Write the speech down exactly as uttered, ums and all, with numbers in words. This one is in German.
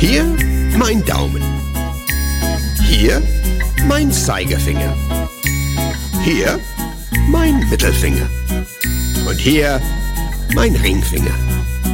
Hier mein Daumen. Hier mein Zeigefinger. Hier mein Mittelfinger. Und hier mein Ringfinger.